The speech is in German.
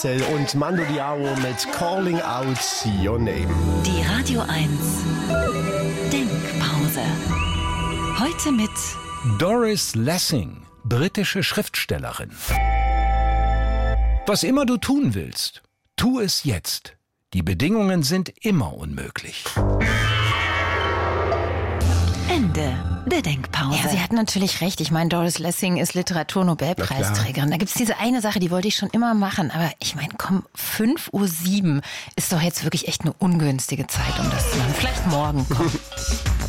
Und Mando Diao mit Calling Out Your Name. Die Radio 1 Denkpause. Heute mit Doris Lessing, britische Schriftstellerin. Was immer du tun willst, tu es jetzt. Die Bedingungen sind immer unmöglich. Ende der Denkpause. Ja, sie hat natürlich recht. Ich meine, Doris Lessing ist Literaturnobelpreisträgerin. Da gibt's diese eine Sache, die wollte ich schon immer machen. Aber ich meine, komm, 5:07 Uhr ist doch jetzt wirklich echt eine ungünstige Zeit, um das zu machen. Vielleicht morgen, komm.